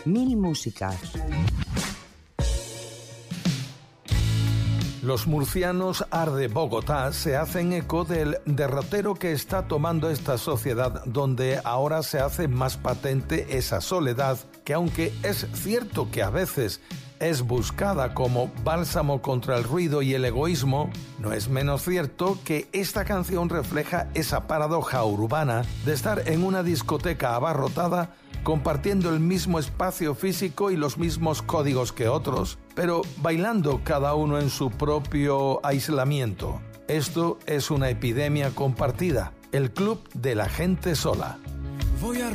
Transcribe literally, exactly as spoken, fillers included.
Mil músicas. Los murcianos Arde Bogotá se hacen eco del derrotero que está tomando esta sociedad, donde ahora se hace más patente esa soledad, que aunque es cierto que a veces es buscada como bálsamo contra el ruido y el egoísmo, no es menos cierto que esta canción refleja esa paradoja urbana de estar en una discoteca abarrotada, compartiendo el mismo espacio físico y los mismos códigos que otros, pero bailando cada uno en su propio aislamiento. Esto es una epidemia compartida, el club de la gente sola. Voy a